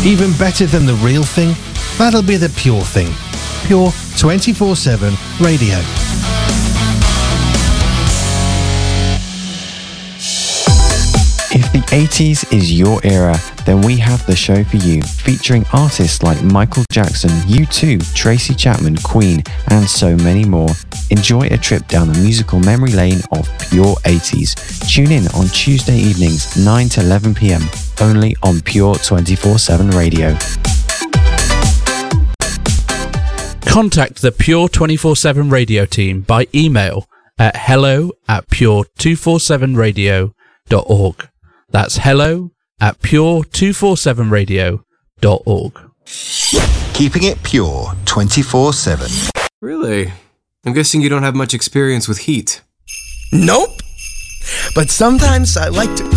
Even better than the real thing? That'll be the Pure thing. Pure 24/7 radio. If the 80s is your era, then we have the show for you, featuring artists like Michael Jackson, U2, Tracy Chapman, Queen, and so many more. Enjoy a trip down the musical memory lane of Pure 80s. Tune in on Tuesday evenings, 9 to 11 p.m, only on Pure 24/7 radio. Contact the Pure 24/7 radio team by email at hello@pure247radio.org. That's hello@pure247radio.org. Keeping it pure 24/7. Really? I'm guessing you don't have much experience with heat. Nope. But sometimes I like to